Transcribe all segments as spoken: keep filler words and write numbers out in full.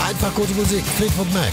Einfach gute Musik, Fleetwood Mac.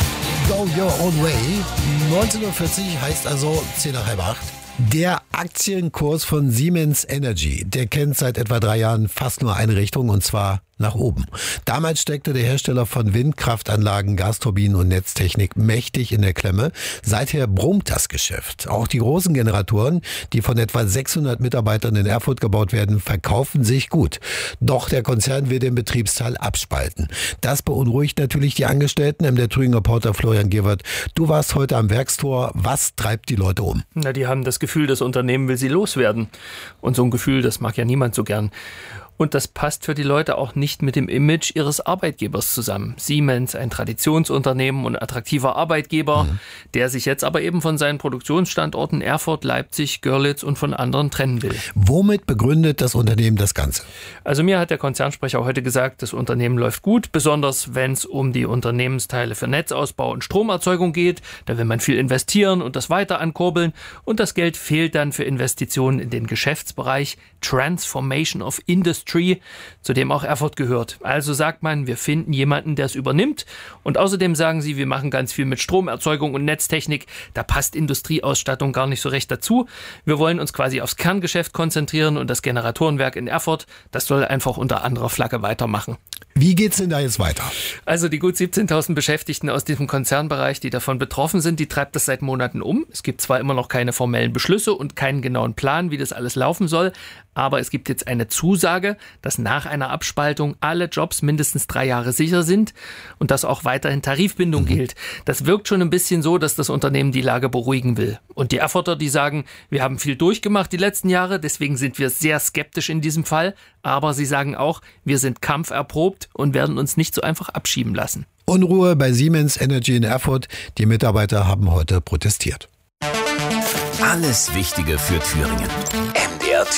Go your own way. neunzehn Uhr vierzig heißt also zehn nach halb acht. Der Aktienkurs von Siemens Energy, der kennt seit etwa drei Jahren fast nur eine Richtung, und zwar nach oben. Damals steckte der Hersteller von Windkraftanlagen, Gasturbinen und Netztechnik mächtig in der Klemme. Seither brummt das Geschäft. Auch die großen Generatoren, die von etwa sechshundert Mitarbeitern in Erfurt gebaut werden, verkaufen sich gut. Doch der Konzern will den Betriebsteil abspalten. Das beunruhigt natürlich die Angestellten. M D R Thüringen-Reporter Florian Gewert, du warst heute am Werkstor. Was treibt die Leute um? Na, die haben das Gefühl, das Unternehmen will sie loswerden. Und so ein Gefühl, das mag ja niemand so gern. Und das passt für die Leute auch nicht mit dem Image ihres Arbeitgebers zusammen. Siemens, ein Traditionsunternehmen und attraktiver Arbeitgeber, mhm. der sich jetzt aber eben von seinen Produktionsstandorten Erfurt, Leipzig, Görlitz und von anderen trennen will. Womit begründet das Unternehmen das Ganze? Also mir hat der Konzernsprecher heute gesagt, das Unternehmen läuft gut, besonders wenn es um die Unternehmensteile für Netzausbau und Stromerzeugung geht. Da will man viel investieren und das weiter ankurbeln. Und das Geld fehlt dann für Investitionen in den Geschäftsbereich Transformation of Industry, zu dem auch Erfurt gehört. Also sagt man, wir finden jemanden, der es übernimmt. Und außerdem sagen sie, wir machen ganz viel mit Stromerzeugung und Netztechnik. Da passt Industrieausstattung gar nicht so recht dazu. Wir wollen uns quasi aufs Kerngeschäft konzentrieren und das Generatorenwerk in Erfurt, das soll einfach unter anderer Flagge weitermachen. Wie geht's denn da jetzt weiter? Also die gut siebzehntausend Beschäftigten aus diesem Konzernbereich, die davon betroffen sind, die treibt das seit Monaten um. Es gibt zwar immer noch keine formellen Beschlüsse und keinen genauen Plan, wie das alles laufen soll, aber es gibt jetzt eine Zusage, dass nach einer Abspaltung alle Jobs mindestens drei Jahre sicher sind und dass auch weiterhin Tarifbindung mhm. gilt. Das wirkt schon ein bisschen so, dass das Unternehmen die Lage beruhigen will. Und die Erfurter, die sagen, wir haben viel durchgemacht die letzten Jahre, deswegen sind wir sehr skeptisch in diesem Fall. Aber sie sagen auch, wir sind kampferprobt und werden uns nicht so einfach abschieben lassen. Unruhe bei Siemens Energy in Erfurt. Die Mitarbeiter haben heute protestiert. Alles Wichtige für Thüringen. M D R